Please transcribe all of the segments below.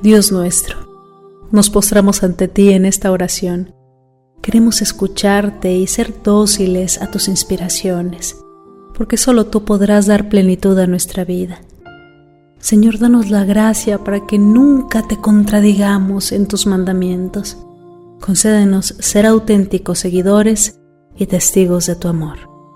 Dios nuestro, nos postramos ante ti en esta oración. Queremos escucharte y ser dóciles a tus inspiraciones, porque solo tú podrás dar plenitud a nuestra vida. Señor, danos la gracia para que nunca te contradigamos en tus mandamientos. Concédenos ser auténticos seguidores y testigos de tu amor.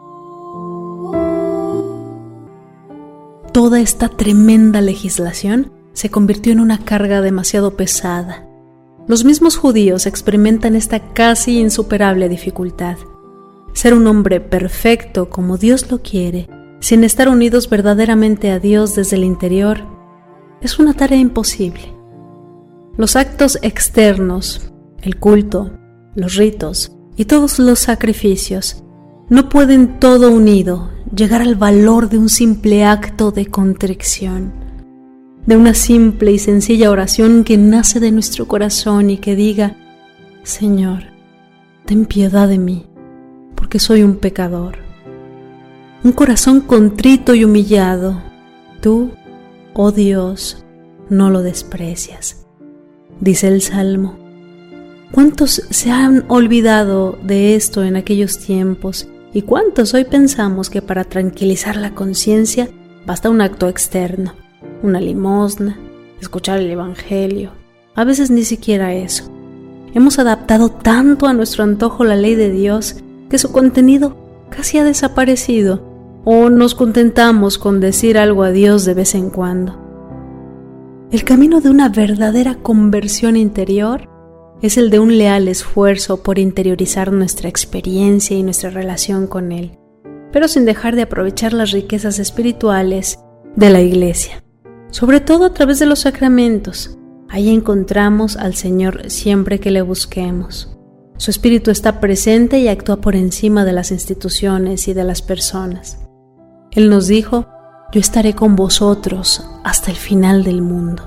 Toda esta tremenda legislación se convirtió en una carga demasiado pesada. Los mismos judíos experimentan esta casi insuperable dificultad. Ser un hombre perfecto como Dios lo quiere, sin estar unidos verdaderamente a Dios desde el interior, es una tarea imposible. Los actos externos, el culto, los ritos y todos los sacrificios no pueden todo unido llegar al valor de un simple acto de contrición, de una simple y sencilla oración que nace de nuestro corazón y que diga: Señor, ten piedad de mí, porque soy un pecador. Un corazón contrito y humillado, tú, oh Dios, no lo desprecias. Dice el Salmo. ¿Cuántos se han olvidado de esto en aquellos tiempos? ¿Y cuántos hoy pensamos que para tranquilizar la conciencia basta un acto externo? Una limosna, escuchar el Evangelio, a veces ni siquiera eso. Hemos adaptado tanto a nuestro antojo la ley de Dios que su contenido casi ha desaparecido, o nos contentamos con decir algo a Dios de vez en cuando. El camino de una verdadera conversión interior es el de un leal esfuerzo por interiorizar nuestra experiencia y nuestra relación con Él, pero sin dejar de aprovechar las riquezas espirituales de la Iglesia. Sobre todo a través de los sacramentos. Ahí encontramos al Señor siempre que le busquemos. Su Espíritu está presente y actúa por encima de las instituciones y de las personas. Él nos dijo: yo estaré con vosotros hasta el final del mundo.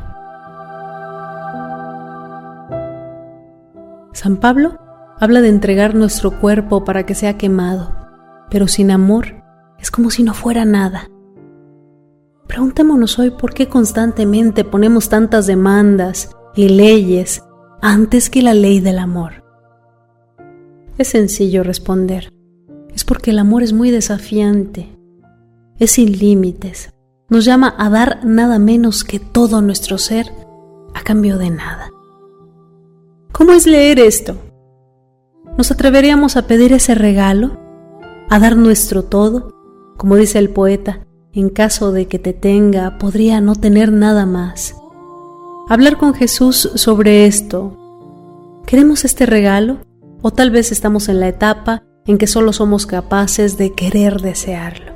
San Pablo habla de entregar nuestro cuerpo para que sea quemado, pero sin amor es como si no fuera nada. Preguntémonos hoy por qué constantemente ponemos tantas demandas y leyes antes que la ley del amor. Es sencillo responder. Es porque el amor es muy desafiante, es sin límites, nos llama a dar nada menos que todo nuestro ser a cambio de nada. ¿Cómo es leer esto? ¿Nos atreveríamos a pedir ese regalo? ¿A dar nuestro todo? Como dice el poeta, en caso de que te tenga, podría no tener nada más. Hablar con Jesús sobre esto. ¿Queremos este regalo? ¿O tal vez estamos en la etapa en que solo somos capaces de querer desearlo?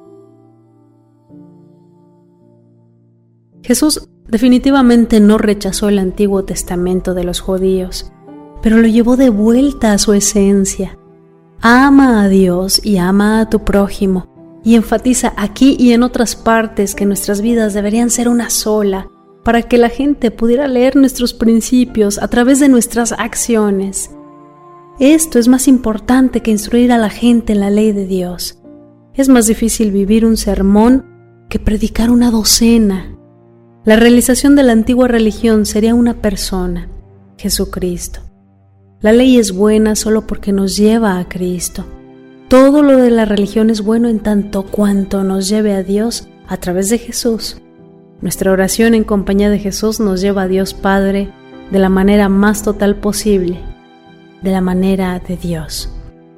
Jesús definitivamente no rechazó el Antiguo Testamento de los judíos, pero lo llevó de vuelta a su esencia. Ama a Dios y ama a tu prójimo, y enfatiza aquí y en otras partes que nuestras vidas deberían ser una sola, para que la gente pudiera leer nuestros principios a través de nuestras acciones. Esto es más importante que instruir a la gente en la ley de Dios. Es más difícil vivir un sermón que predicar una docena. La realización de la antigua religión sería una persona, Jesucristo. La ley es buena solo porque nos lleva a Cristo. Todo lo de la religión es bueno en tanto cuanto nos lleve a Dios a través de Jesús. Nuestra oración en compañía de Jesús nos lleva a Dios Padre de la manera más total posible, de la manera de Dios.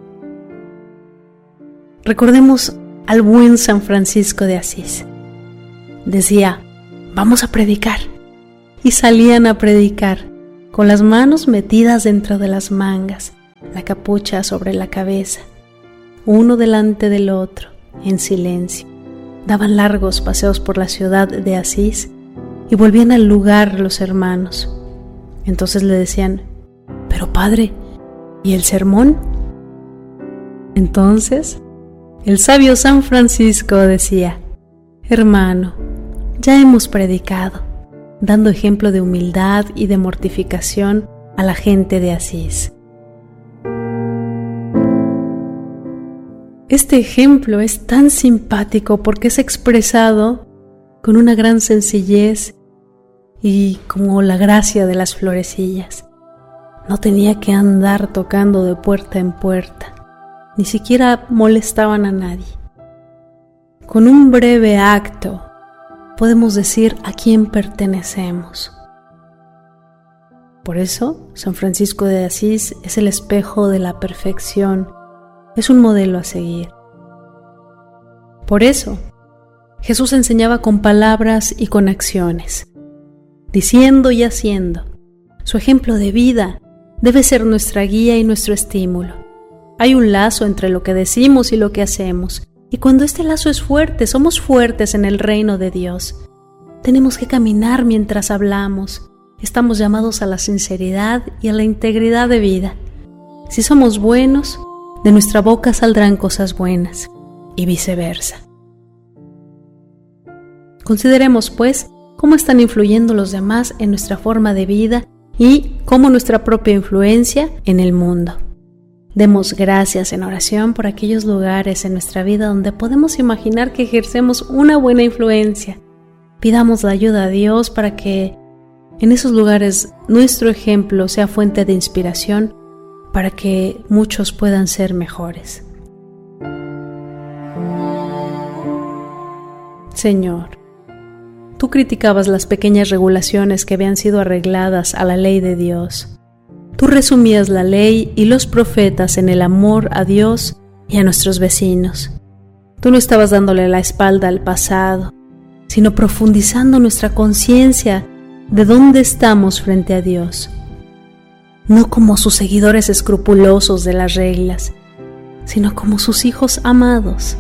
Recordemos al buen San Francisco de Asís. Decía: vamos a predicar. Y salían a predicar, con las manos metidas dentro de las mangas, la capucha sobre la cabeza, uno delante del otro, en silencio. Daban largos paseos por la ciudad de Asís y volvían al lugar los hermanos. Entonces le decían: pero padre, ¿y el sermón? Entonces el sabio San Francisco decía: hermano, ya hemos predicado, dando ejemplo de humildad y de mortificación a la gente de Asís. Este ejemplo es tan simpático porque es expresado con una gran sencillez y como la gracia de las florecillas. No tenía que andar tocando de puerta en puerta, ni siquiera molestaban a nadie. Con un breve acto podemos decir a quién pertenecemos. Por eso, San Francisco de Asís es el espejo de la perfección, es un modelo a seguir. Por eso, Jesús enseñaba con palabras y con acciones, diciendo y haciendo. Su ejemplo de vida debe ser nuestra guía y nuestro estímulo. Hay un lazo entre lo que decimos y lo que hacemos, y cuando este lazo es fuerte, somos fuertes en el reino de Dios. Tenemos que caminar mientras hablamos. Estamos llamados a la sinceridad y a la integridad de vida. Si somos buenos, de nuestra boca saldrán cosas buenas, y viceversa. Consideremos, pues, cómo están influyendo los demás en nuestra forma de vida y cómo nuestra propia influencia en el mundo. Demos gracias en oración por aquellos lugares en nuestra vida donde podemos imaginar que ejercemos una buena influencia. Pidamos la ayuda a Dios para que en esos lugares nuestro ejemplo sea fuente de inspiración para que muchos puedan ser mejores. Señor, tú criticabas las pequeñas regulaciones que habían sido arregladas a la ley de Dios. Tú resumías la ley y los profetas en el amor a Dios y a nuestros vecinos. Tú no estabas dándole la espalda al pasado, sino profundizando nuestra conciencia de dónde estamos frente a Dios. No como sus seguidores escrupulosos de las reglas, sino como sus hijos amados.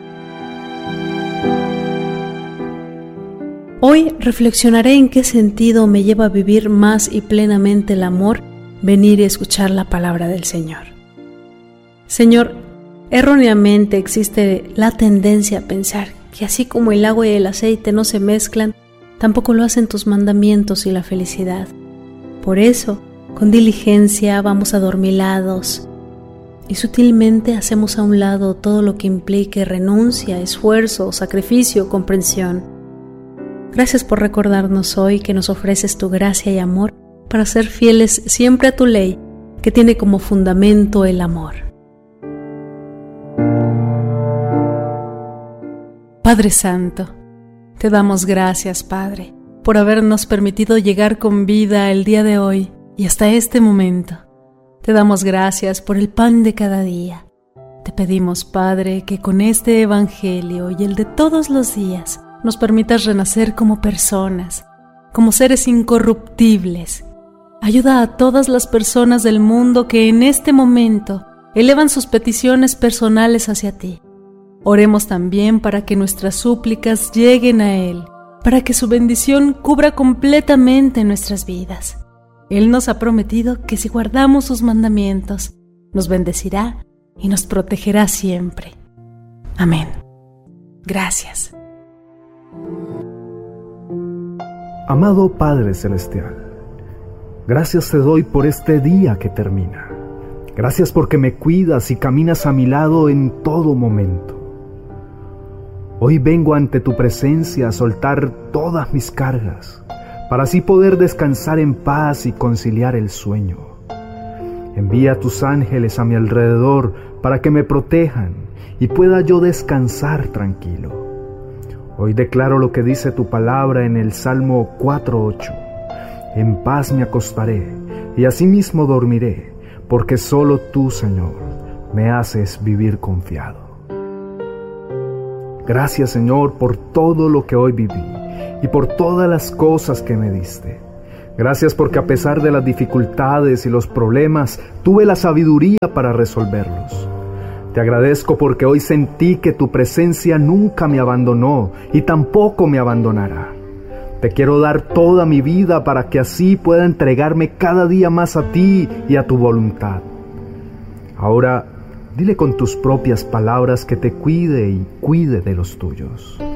Hoy reflexionaré en qué sentido me lleva a vivir más y plenamente el amor venir y escuchar la palabra del Señor. Señor, erróneamente existe la tendencia a pensar que así como el agua y el aceite no se mezclan, tampoco lo hacen tus mandamientos y la felicidad. Por eso, con diligencia vamos adormilados y sutilmente hacemos a un lado todo lo que implique renuncia, esfuerzo, sacrificio, comprensión. Gracias por recordarnos hoy que nos ofreces tu gracia y amor para ser fieles siempre a tu ley, que tiene como fundamento el amor. Padre Santo, te damos gracias, Padre, por habernos permitido llegar con vida el día de hoy y hasta este momento. Te damos gracias por el pan de cada día. Te pedimos, Padre, que con este Evangelio y el de todos los días nos permitas renacer como personas, como seres incorruptibles. Ayuda a todas las personas del mundo que en este momento elevan sus peticiones personales hacia ti. Oremos también para que nuestras súplicas lleguen a Él, para que su bendición cubra completamente nuestras vidas. Él nos ha prometido que si guardamos sus mandamientos, nos bendecirá y nos protegerá siempre. Amén. Gracias. Amado Padre Celestial, gracias te doy por este día que termina. Gracias porque me cuidas y caminas a mi lado en todo momento. Hoy vengo ante tu presencia a soltar todas mis cargas, para así poder descansar en paz y conciliar el sueño. Envía a tus ángeles a mi alrededor para que me protejan y pueda yo descansar tranquilo. Hoy declaro lo que dice tu palabra en el Salmo 4:8. En paz me acostaré y asimismo dormiré, porque solo tú, Señor, me haces vivir confiado. Gracias, Señor, por todo lo que hoy viví y por todas las cosas que me diste. Gracias porque a pesar de las dificultades y los problemas, tuve la sabiduría para resolverlos. Te agradezco porque hoy sentí que tu presencia nunca me abandonó y tampoco me abandonará. Te quiero dar toda mi vida para que así pueda entregarme cada día más a ti y a tu voluntad. Ahora, dile con tus propias palabras que te cuide y cuide de los tuyos.